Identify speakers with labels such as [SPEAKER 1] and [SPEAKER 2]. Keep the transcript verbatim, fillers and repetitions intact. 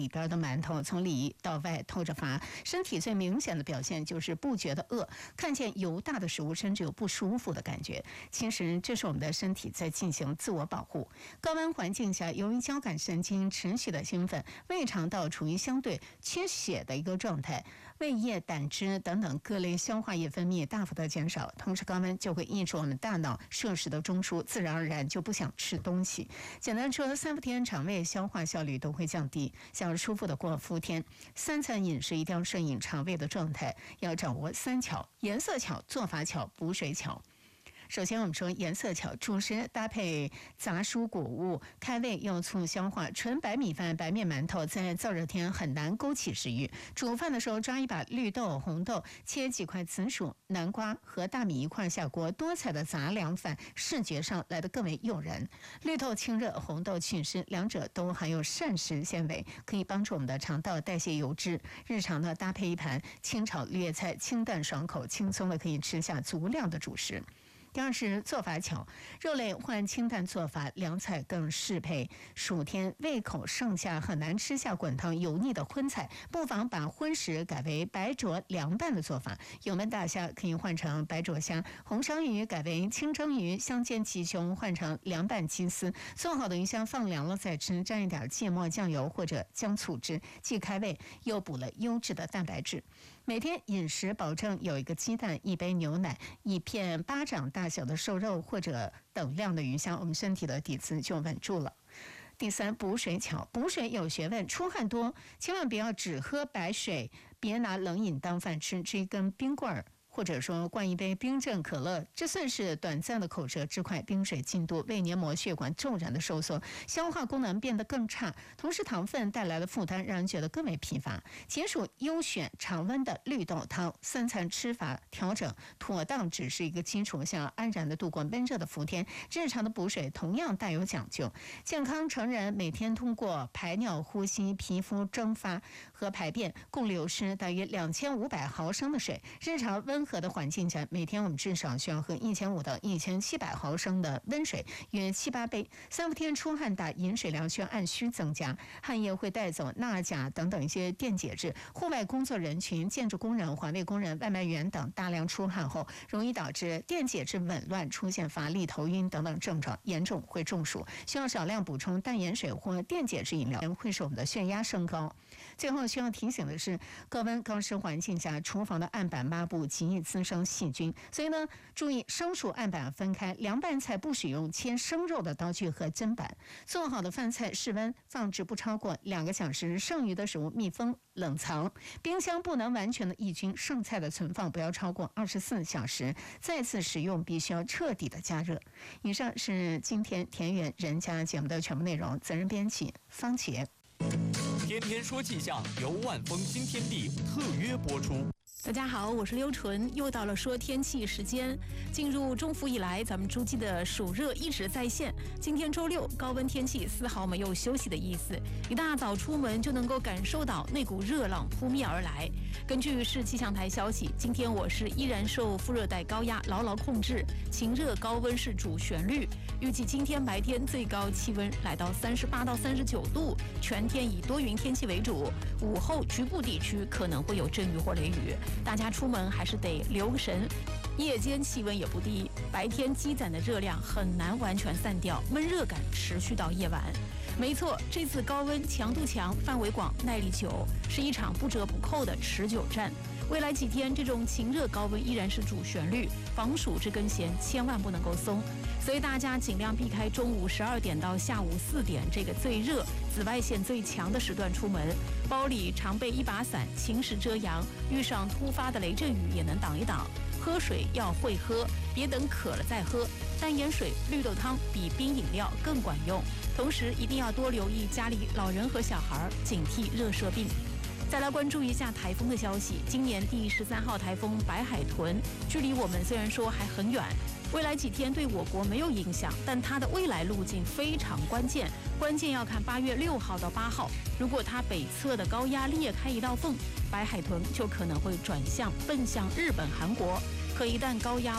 [SPEAKER 1] 里边的馒头从里到外透着发，身体最明显的表现就是不觉得饿，看见油大的食物甚至有不舒服的感觉。其实这是我们的身体在进行自我保护。高温环境下，由于交感神经持续的兴奋，胃肠道处于相对缺血的一个状态，胃液、胆汁等等各类消化液分泌大幅的减少，同时高温就会抑制我们大脑摄食的中枢，自然而然就不想吃东西。简单说，三伏天肠胃消化效率都会降低。想要舒服的过伏天，三餐饮食一定要顺应肠胃的状态，要掌握三巧：颜色巧、做法巧、补水巧。首先我们说颜色巧，主食搭配杂蔬谷物，开胃又促消化。纯白米饭、白面馒头在燥热天很难勾起食欲。煮饭的时候抓一把绿豆、红豆，切几块紫薯、南瓜和大米一块下锅，多彩的杂粮饭视觉上来得更为诱人。绿豆清热，红豆祛湿，两者都含有膳食纤维，可以帮助我们的肠道代谢油脂。日常呢搭配一盘清炒绿叶菜，清淡爽口，轻松的可以吃下足量的主食。第二是做法巧，肉类换清淡做法，凉菜更适配。暑天胃口剩下很难吃下滚烫油腻的荤菜，不妨把荤食改为白灼凉拌的做法。有焖大虾可以换成白灼虾，红烧鱼改为清蒸鱼，香煎鸡胸换成凉拌鸡丝。做好的鱼香放凉了再吃，蘸一点芥末酱油或者姜醋汁，既开胃又补了优质的蛋白质。每天饮食保证有一个鸡蛋、一杯牛奶、一片巴掌大小的瘦肉或者等量的鱼香，我们身体的底子就稳住了。第三，补水巧，补水有学问，出汗多千万不要只喝白水，别拿冷饮当饭吃，吃一根冰棍儿。或者说灌一杯冰镇可乐，这算是短暂的口舌之快。冰水进肚，胃黏膜血管骤然的收缩，消化功能变得更差，同时糖分带来的负担让人觉得更为疲乏。解暑优选常温的绿豆汤，三餐吃法调整妥当只是一个基础，想要安然的度过闷热的伏天，日常的补水同样带有讲究。健康成人每天通过排尿、呼吸、皮肤蒸发和排便共流失大约两千五百毫升的水，日常温温和的环境下，每天我们至少需要喝一千五到一千七百毫升的温水，约七八杯。三伏天出汗大，饮水量需要按需增加，汗液会带走钠、钾等等一些电解质。户外工作人群、建筑工人、环卫工人、外卖员等大量出汗后，容易导致电解质紊乱，出现乏力、头晕等等症状，严重会中暑。需要少量补充淡盐水或电解质饮料，会使我们的血压升高。最后需要提醒的是，高温高湿环境下，厨房的案板、抹布极易滋生细菌，所以呢，注意生熟案板分开。凉拌菜不使用切生肉的刀具和砧板。做好的饭菜室温放置不超过两个小时，剩余的食物密封冷藏。冰箱不能完全的抑菌，剩菜的存放不要超过二十四小时。再次使用必须要彻底的加热。以上是今天田园人家节目的全部内容，责任编辑方杰。
[SPEAKER 2] 天天说气象由万丰新天地特约播出。
[SPEAKER 3] 大家好，我是刘纯，又到了说天气时间。进入中伏以来，咱们诸暨的暑热一直在线。今天周六，高温天气丝毫没有休息的意思，一大早出门就能够感受到那股热浪扑面而来。根据市气象台消息，今天我市依然受副热带高压牢牢控制，晴热高温是主旋律。预计今天白天最高气温来到三十八到三十九度，全天以多云天气为主，午后局部地区可能会有阵雨或雷雨。大家出门还是得留个神。夜间气温也不低，白天积攒的热量很难完全散掉，闷热感持续到夜晚。没错，这次高温强度强、范围广、耐力久，是一场不折不扣的持久战。未来几天，这种晴热高温依然是主旋律，防暑这根弦千万不能够松。所以大家尽量避开中午十二点到下午四点这个最热、紫外线最强的时段出门，包里常备一把伞，晴时遮阳，遇上突发的雷阵雨也能挡一挡。喝水要会喝，别等渴了再喝。淡盐水、绿豆汤比冰饮料更管用。同时一定要多留意家里老人和小孩，警惕热射病。再来关注一下台风的消息，今年第十三号台风白海豚距离我们虽然说还很远，未来几天对我国没有影响，但它的未来路径非常关键，关键要看八月六号到八号，如果它北侧的高压裂开一道缝，白海豚就可能会转向奔向日本、韩国。可一旦高压